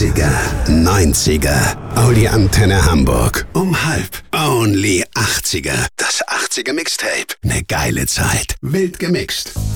80er, 90er. Audi Antenne Hamburg. Um 1:30. Only 80er. Das 80er Mixtape. Ne geile Zeit. Wild gemixt.